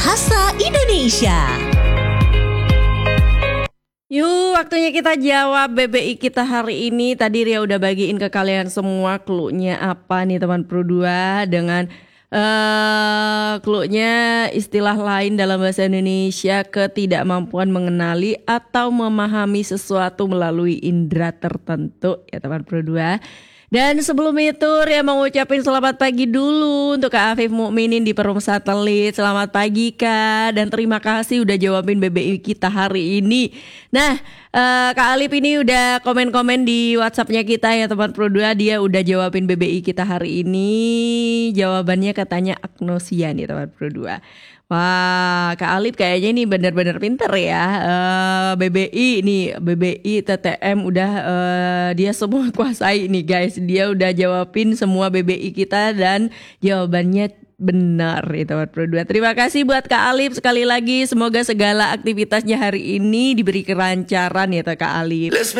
Bahasa Indonesia. Yuk, waktunya kita jawab BBI kita hari ini. Tadi Ria udah bagiin ke kalian semua clue-nya apa nih teman Pro 2 dengan clue-nya istilah lain dalam bahasa Indonesia, ketidakmampuan mengenali atau memahami sesuatu melalui indera tertentu ya teman Pro 2. Dan sebelum itu Ria mau ngucapin selamat pagi dulu untuk Kak Afif Mukminin di Perum Satelit. Selamat pagi Kak, dan terima kasih udah jawabin BBI kita hari ini. Nah, Kak Alif ini udah komen-komen di WhatsApp-nya kita ya teman Pro 2. Dia udah jawabin BBI kita hari ini. Jawabannya katanya agnosia nih teman Pro 2. Wah, Kak Alif kayaknya ini benar-benar pinter ya. BBI TTM udah dia semua kuasai nih guys. Dia udah jawabin semua BBI kita dan jawabannya benar ya teman Pro 2. Terima kasih buat Kak Alif sekali lagi. Semoga segala aktivitasnya hari ini diberi kelancaran ya Kak Alif.